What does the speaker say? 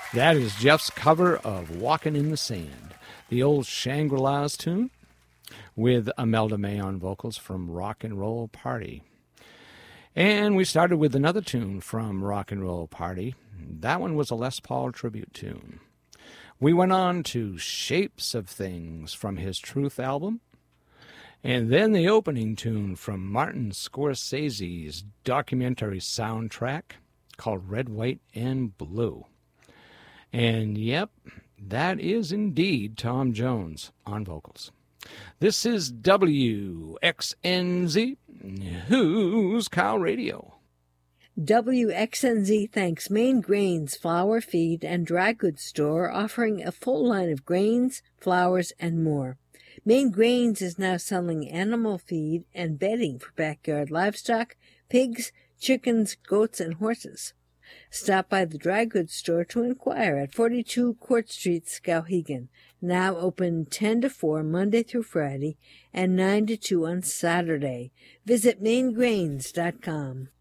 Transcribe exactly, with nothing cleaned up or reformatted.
That is Jeff's cover of Walking in the Sand, the old Shangri-La's tune, with Imelda May on vocals from Rock and Roll Party. And we started with another tune from Rock and Roll Party. That one was a Les Paul tribute tune. We went on to Shapes of Things from his Truth album, and then the opening tune from Martin Scorsese's documentary soundtrack called Red, White, and Blue. And yep, that is indeed Tom Jones on vocals. This is W X N Z, Who's Cow Radio. W X N Z thanks Main Grains Flour, Feed, and Dry Goods Store, offering a full line of grains, flours, and more. Main Grains is now selling animal feed and bedding for backyard livestock, pigs, chickens, goats, and horses. Stop by the Dry Goods Store to inquire at forty-two Court Street, Skowhegan, now open ten to four Monday through Friday and nine to two on Saturday. Visit main grains dot com.